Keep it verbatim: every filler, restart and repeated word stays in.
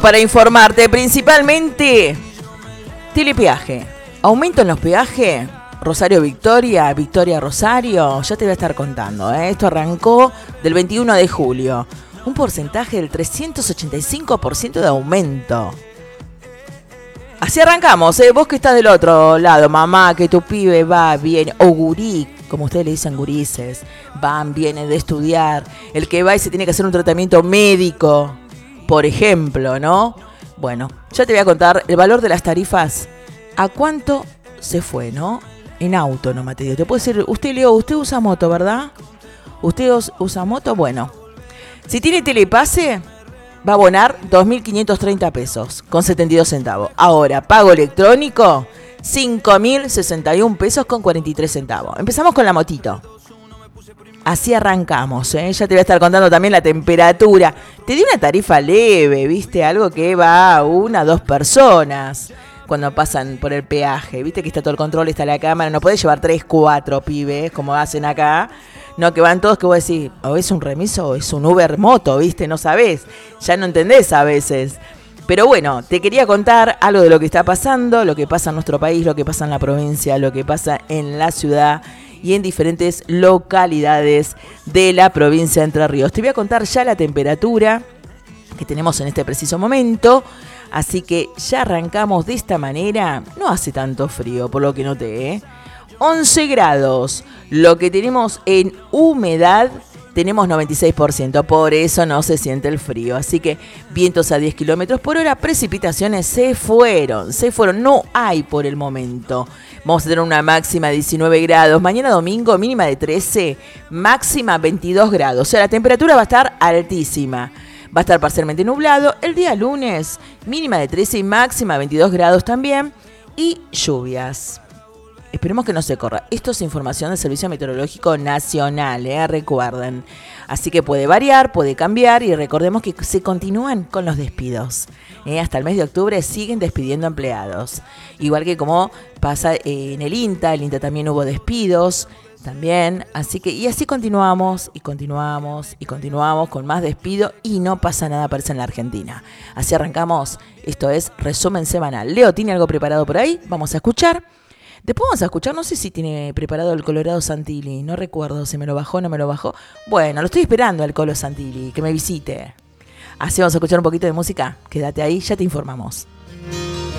Para informarte, principalmente, telepeaje. Aumento en los peajes. Rosario Victoria, Victoria Rosario, ya te voy a estar contando, ¿eh? Esto arrancó del veintiuno de julio. Un porcentaje del trescientos ochenta y cinco por ciento de aumento. Así arrancamos, ¿eh? Vos que estás del otro lado, mamá, que tu pibe va, viene, o gurí, como ustedes le dicen gurises, van, vienen de estudiar, el que va y se tiene que hacer un tratamiento médico, por ejemplo, ¿no? Bueno, ya te voy a contar el valor de las tarifas, a cuánto se fue, ¿no? En auto, no, Mateo. Te puedo decir, usted, Leo, usted usa moto, ¿verdad? ¿Usted usa moto? Bueno, si tiene telepase, va a abonar dos mil quinientos treinta pesos con setenta y dos centavos. Ahora, pago electrónico, cinco mil sesenta y un pesos con cuarenta y tres centavos. Empezamos con la motito. Así arrancamos, ¿eh? Ya te voy a estar contando también la temperatura. Te di una tarifa leve, ¿viste? Algo que va a una, dos personas cuando pasan por el peaje. ¿Viste que está todo el control, está la cámara? No podés llevar tres, cuatro pibes, como hacen acá. No, que van todos que vos decís, o es un remiso o es un Uber moto, ¿viste? No sabés. Ya no entendés a veces. Pero bueno, te quería contar algo de lo que está pasando, lo que pasa en nuestro país, lo que pasa en la provincia, lo que pasa en la ciudad y en diferentes localidades de la provincia de Entre Ríos. Te voy a contar ya la temperatura que tenemos en este preciso momento. Así que ya arrancamos de esta manera. No hace tanto frío, por lo que noté, ¿eh? once grados. Lo que tenemos en humedad, tenemos noventa y seis por ciento. Por eso no se siente el frío. Así que vientos a diez kilómetros por hora. Precipitaciones se fueron. Se fueron. No hay por el momento. Vamos a tener una máxima de diecinueve grados. Mañana domingo, mínima de trece. Máxima veintidós grados. O sea, la temperatura va a estar altísima. Va a estar parcialmente nublado. El día lunes, mínima de trece y máxima veintidós grados también. Y lluvias. Esperemos que no se corra. Esto es información del Servicio Meteorológico Nacional, ¿eh? Recuerden. Así que puede variar, puede cambiar. Y recordemos que se continúan con los despidos. ¿eh? Hasta el mes de octubre siguen despidiendo empleados. Igual que como pasa en el INTA. El INTA también hubo despidos. También, así que, y así continuamos, y continuamos, y continuamos con más despido, y no pasa nada, parece, en la Argentina. Así arrancamos, esto es Resumen Semanal. Leo, ¿tiene algo preparado por ahí? Vamos a escuchar. Después vamos a escuchar, no sé si tiene preparado el Colorado Santilli, no recuerdo si me lo bajó o no me lo bajó. Bueno, lo estoy esperando al Colo Santilli, que me visite. Así vamos a escuchar un poquito de música, quédate ahí, ya te informamos.